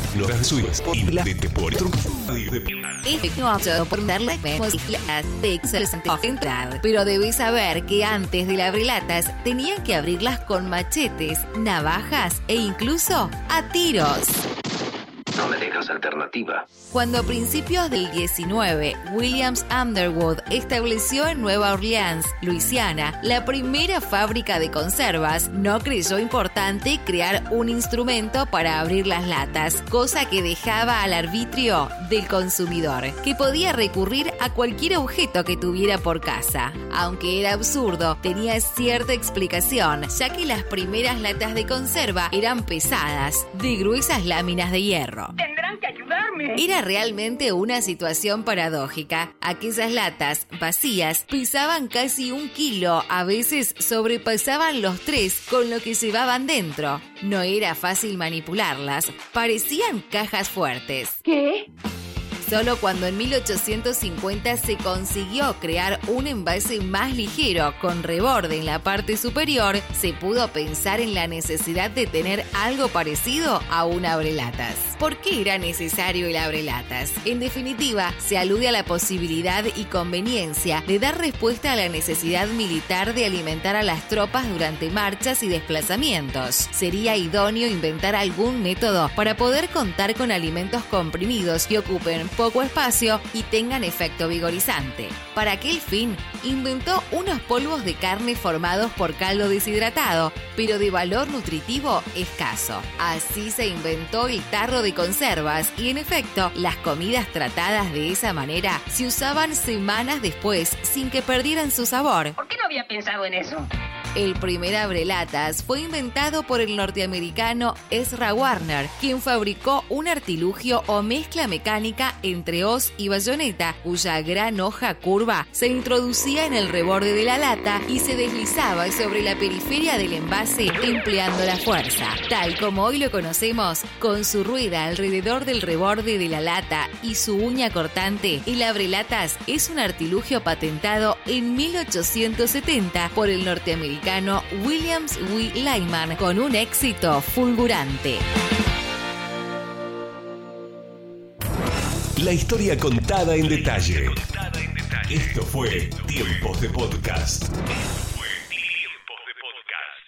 Los suizos y la de por pero debes saber que antes de las brelatas tenían que abrirlas con machetes, navajas e incluso a tiros. No me dejas alternativa. Cuando a principios del 19, Williams Underwood estableció en Nueva Orleans, Luisiana, la primera fábrica de conservas, no creyó importante crear un instrumento para abrir las latas, cosa que dejaba al arbitrio del consumidor, que podía recurrir a cualquier objeto que tuviera por casa. Aunque era absurdo, tenía cierta explicación, ya que las primeras latas de conserva eran pesadas, de gruesas láminas de hierro. Tendrán que ayudarme. Era realmente una situación paradójica. Aquellas latas vacías pesaban casi 1 kilo, a veces sobrepasaban los 3 con lo que llevaban dentro. No era fácil manipularlas, parecían cajas fuertes. ¿Qué? Solo cuando en 1850 se consiguió crear un envase más ligero con reborde en la parte superior, se pudo pensar en la necesidad de tener algo parecido a un abrelatas. ¿Por qué era necesario el abrelatas? En definitiva, se alude a la posibilidad y conveniencia de dar respuesta a la necesidad militar de alimentar a las tropas durante marchas y desplazamientos. Sería idóneo inventar algún método para poder contar con alimentos comprimidos que ocupen poco espacio y tengan efecto vigorizante. Para aquel fin, inventó unos polvos de carne formados por caldo deshidratado, pero de valor nutritivo escaso. Así se inventó el tarro de conservas y, en efecto, las comidas tratadas de esa manera se usaban semanas después sin que perdieran su sabor. ¿Por qué no había pensado en eso? El primer abrelatas fue inventado por el norteamericano Ezra Warner, quien fabricó un artilugio o mezcla mecánica entre hoz y bayoneta, cuya gran hoja curva se introducía en el reborde de la lata y se deslizaba sobre la periferia del envase empleando la fuerza. Tal como hoy lo conocemos, con su rueda alrededor del reborde de la lata y su uña cortante, el abrelatas es un artilugio patentado en 1870 por el norteamericano Williams W. Lyman con un éxito fulgurante. La historia contada en detalle. Esto fue Tiempos de Podcast.